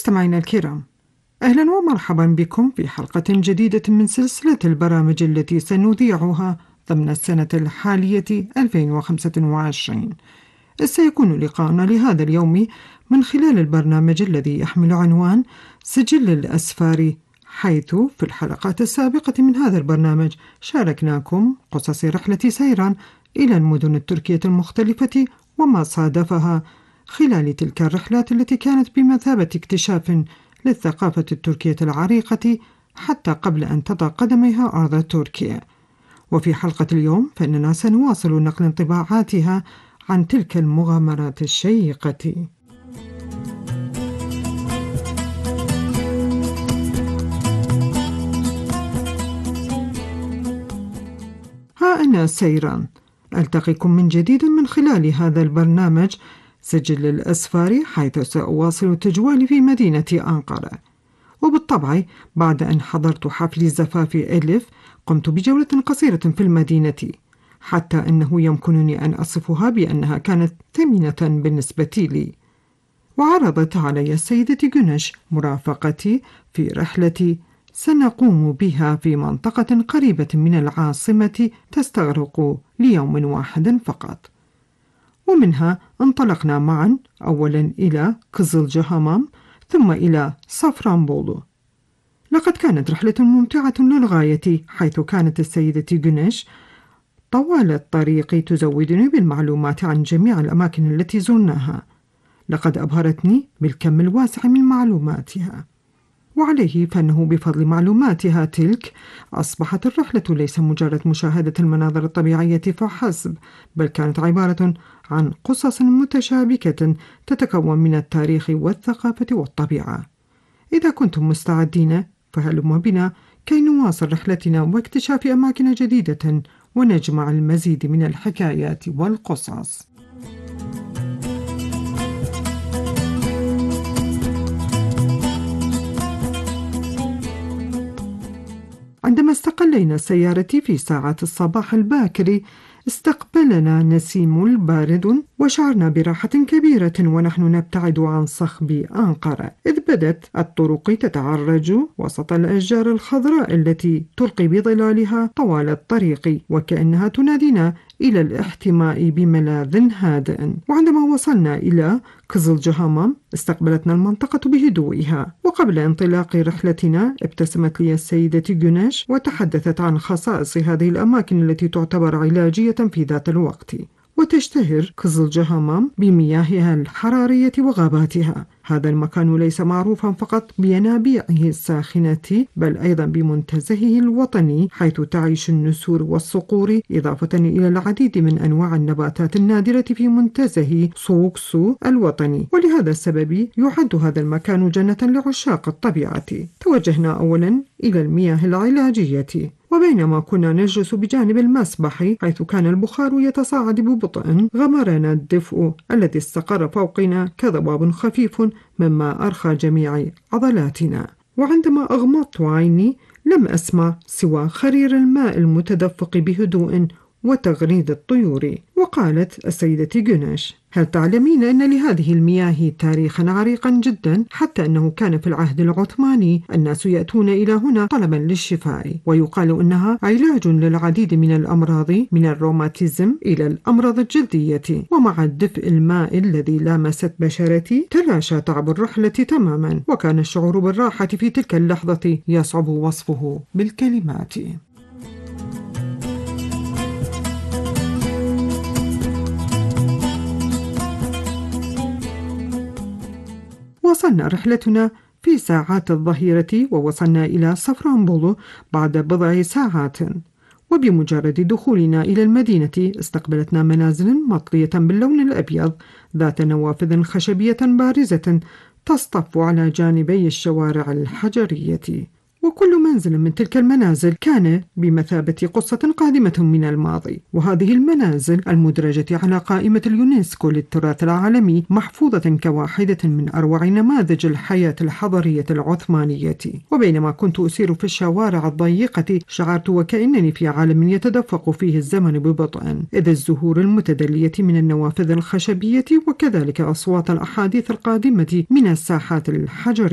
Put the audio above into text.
مستمعينا الكرام، أهلا ومرحبا بكم في حلقة جديدة من سلسلة البرامج التي سنذيعها ضمن السنة الحالية 2025. سيكون لقاءنا لهذا اليوم من خلال البرنامج الذي يحمل عنوان سجل الأسفار، حيث في الحلقات السابقة من هذا البرنامج شاركناكم قصص رحلة سيران إلى المدن التركية المختلفة وما صادفها خلال تلك الرحلات التي كانت بمثابة اكتشاف للثقافة التركية العريقة حتى قبل أن تضع قدميها أرض تركيا. وفي حلقة اليوم فإننا سنواصل نقل انطباعاتها عن تلك المغامرات الشيقة. ها أنا سيران، ألتقيكم من جديد من خلال هذا البرنامج سجل الأسفار، حيث سأواصل تجوالي في مدينة أنقرة. وبالطبع بعد أن حضرت حفل زفاف ألف قمت بجولة قصيرة في المدينة، حتى أنه يمكنني أن أصفها بأنها كانت ثمينة بالنسبة لي. وعرضت علي السيدة جونش مرافقتي في رحلة سنقوم بها في منطقة قريبة من العاصمة تستغرق ليوم واحد فقط. ومنها انطلقنا معا أولا إلى كızılcahamam ثم إلى صفرانبولو. لقد كانت رحلة ممتعة للغاية، حيث كانت السيدة جونش طوال الطريق تزودني بالمعلومات عن جميع الأماكن التي زرناها. لقد أبهرتني بالكم الواسع من معلوماتها، وعليه فإنه بفضل معلوماتها تلك أصبحت الرحلة ليس مجرد مشاهدة المناظر الطبيعية فحسب، بل كانت عبارة عن قصص متشابكة تتكون من التاريخ والثقافة والطبيعة. إذا كنتم مستعدين فهلموا بنا كي نواصل رحلتنا واكتشاف أماكن جديدة ونجمع المزيد من الحكايات والقصص. عندما استقلينا سيارتي في ساعات الصباح الباكر استقبلنا نسيم بارد، وشعرنا براحة كبيرة ونحن نبتعد عن صخب أنقرة، إذ بدت الطرق تتعرج وسط الأشجار الخضراء التي تلقي بظلالها طوال الطريق، وكأنها تنادينا إلى الاحتماء بملاذ هادئ. وعندما وصلنا إلى كızılcahamam استقبلتنا المنطقة بهدوئها، وقبل انطلاق رحلتنا ابتسمت لي السيدة جونش وتحدثت عن خصائص هذه الأماكن التي تعتبر علاجية في ذات الوقت. وتشتهر كızılcahamam بمياهها الحرارية وغاباتها. هذا المكان ليس معروفا فقط بينابيعه الساخنة، بل أيضا بمنتزهه الوطني، حيث تعيش النسور والصقور، إضافة إلى العديد من أنواع النباتات النادرة في منتزه سوكسو الوطني. ولهذا السبب يعد هذا المكان جنة لعشاق الطبيعة. توجهنا أولا إلى المياه العلاجية، وبينما كنا نجلس بجانب المسبح حيث كان البخار يتصاعد ببطء، غمرنا الدفء الذي استقر فوقنا كضباب خفيف مما أرخى جميع عضلاتنا. وعندما أغمضت عيني لم أسمع سوى خرير الماء المتدفق بهدوء وتغريد الطيور. وقالت السيدة جونش: هل تعلمين أن لهذه المياه تاريخا عريقا جدا، حتى أنه كان في العهد العثماني الناس يأتون إلى هنا طلبا للشفاء، ويقال أنها علاج للعديد من الأمراض من الروماتيزم إلى الأمراض الجلدية. ومع الدفء الماء الذي لامست بشرتي تلاشى تعب الرحلة تماما، وكان الشعور بالراحة في تلك اللحظة يصعب وصفه بالكلمات. وصلنا رحلتنا في ساعات الظهيرة، ووصلنا إلى صفرانبولو بعد بضع ساعات. وبمجرد دخولنا إلى المدينة استقبلتنا منازل مطلية باللون الأبيض ذات نوافذ خشبية بارزة تصطف على جانبي الشوارع الحجرية. وكل منزل من تلك المنازل كان بمثابة قصة قادمة من الماضي، وهذه المنازل المدرجة على قائمة اليونسكو للتراث العالمي محفوظة كواحدة من أروع نماذج الحياة الحضرية العثمانية. وبينما كنت أسير في الشوارع الضيقة شعرت وكأنني في عالم يتدفق فيه الزمن ببطء، إذ الزهور المتدلية من النوافذ الخشبية وكذلك أصوات الأحاديث القادمة من الساحات الحجرية